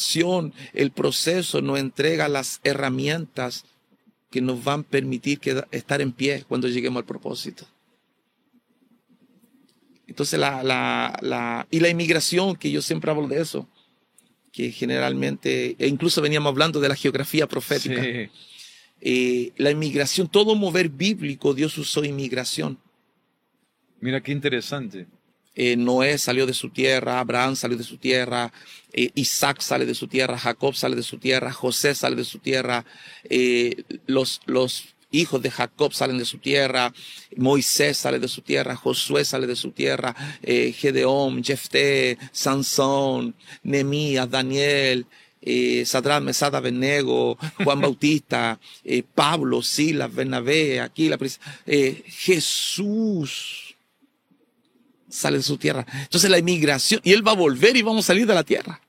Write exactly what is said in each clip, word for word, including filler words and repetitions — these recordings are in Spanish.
inmigración, el proceso nos entrega las herramientas que nos van a permitir quedar, estar en pie cuando lleguemos al propósito. Entonces, la, la, la, y la inmigración, que yo siempre hablo de eso, que generalmente, e incluso veníamos hablando de la geografía profética. Sí. Eh, la inmigración, todo mover bíblico, Dios usó inmigración. Mira qué interesante. Eh, Noé salió de su tierra, Abraham salió de su tierra, eh, Isaac sale de su tierra, Jacob sale de su tierra, José sale de su tierra, eh, los, los hijos de Jacob salen de su tierra, Moisés sale de su tierra, Josué sale de su tierra, eh, Gedeón, Jefté, Sansón, Nehemías, Daniel, eh, Sadrach, Mesach, Abednego, Juan Bautista, eh, Pablo, Silas, Bernabé, Aquila, eh, Jesús sale de su tierra. Entonces la inmigración, y él va a volver y vamos a salir de la tierra.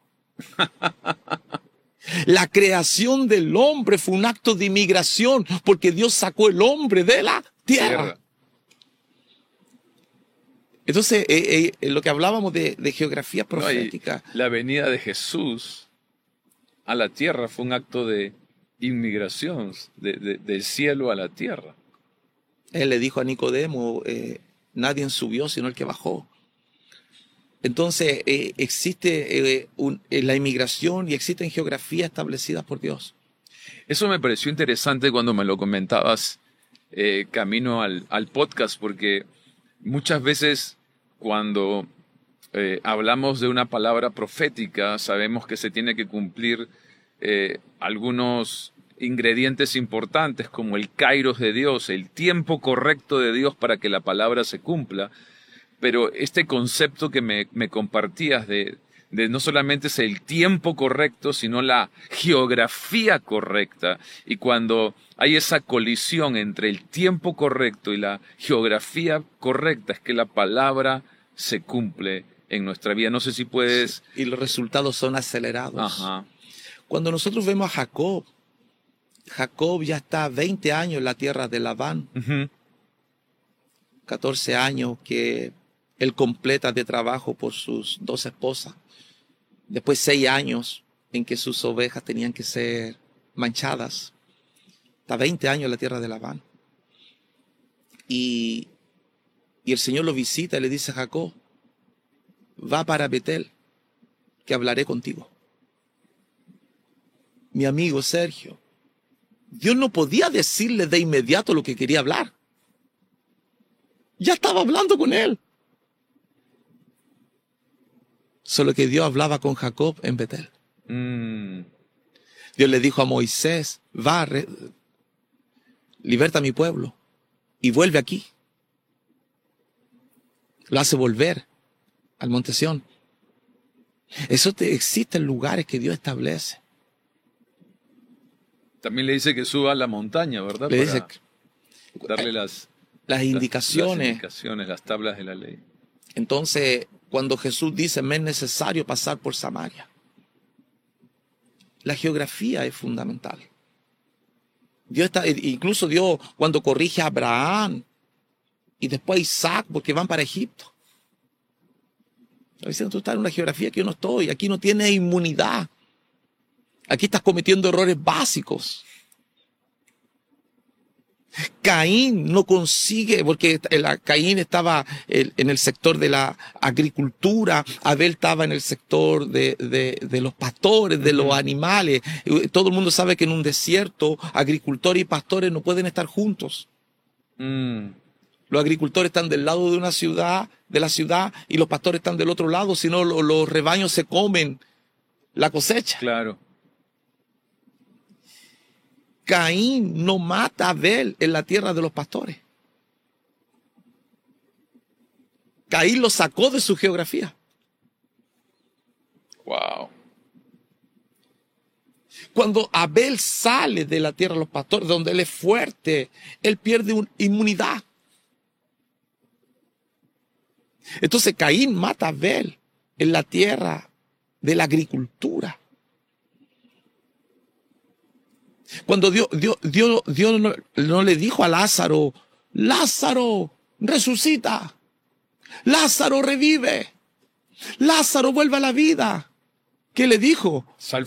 La creación del hombre fue un acto de inmigración porque Dios sacó el hombre de la tierra. tierra. Entonces, eh, eh, lo que hablábamos de, de geografía profética. No, la venida de Jesús a la tierra fue un acto de inmigración, de, de, del cielo a la tierra. Él le dijo a Nicodemo, eh, nadie subió sino el que bajó. Entonces eh, existe eh, un, eh, la inmigración y existen geografías establecidas por Dios. Eso me pareció interesante cuando me lo comentabas eh, camino al, al podcast, porque muchas veces cuando eh, hablamos de una palabra profética sabemos que se tiene que cumplir eh, algunos ingredientes importantes como el kairos de Dios, el tiempo correcto de Dios para que la palabra se cumpla. Pero este concepto que me, me compartías de, de no solamente es el tiempo correcto, sino la geografía correcta. Y cuando hay esa colisión entre el tiempo correcto y la geografía correcta, es que la palabra se cumple en nuestra vida. No sé si puedes... Y los resultados son acelerados. Ajá. Cuando nosotros vemos a Jacob, Jacob ya está veinte años en la tierra de Labán. Uh-huh. catorce años que él completa de trabajo por sus dos esposas. Después seis años en que sus ovejas tenían que ser manchadas. Está veinte años en la tierra de Labán. Y, y el Señor lo visita y le dice a Jacob, va para Betel, que hablaré contigo. Mi amigo Sergio, Dios no podía decirle de inmediato lo que quería hablar. Ya estaba hablando con él. Solo que Dios hablaba con Jacob en Betel. Mm. Dios le dijo a Moisés, va, re, liberta a mi pueblo y vuelve aquí. Lo hace volver al monte Sión. Eso te, existen lugares que Dios establece. También le dice que suba a la montaña, ¿verdad? Le Para dice, darle las, las indicaciones. Las, las indicaciones, las tablas de la ley. Entonces, cuando Jesús dice, me es necesario pasar por Samaria, la geografía es fundamental. Dios está, incluso Dios cuando corrige a Abraham y después a Isaac, porque van para Egipto. Diciendo, tú estás en una geografía que yo no estoy, aquí no tienes inmunidad. Aquí estás cometiendo errores básicos. Caín no consigue, porque Caín estaba en el sector de la agricultura, Abel estaba en el sector de, de, de los pastores, de los animales. Todo el mundo sabe que en un desierto agricultores y pastores no pueden estar juntos. Mm. Los agricultores están del lado de una ciudad, de la ciudad, y los pastores están del otro lado, si no los, los rebaños se comen la cosecha. Claro. Caín no mata a Abel en la tierra de los pastores. Caín lo sacó de su geografía. Wow. Cuando Abel sale de la tierra de los pastores, donde él es fuerte, él pierde un, inmunidad. Entonces Caín mata a Abel en la tierra de la agricultura. Cuando Dios, Dios, Dios, Dios no, no le dijo a Lázaro, Lázaro, resucita. Lázaro revive. Lázaro vuelve a la vida. ¿Qué le dijo? Sal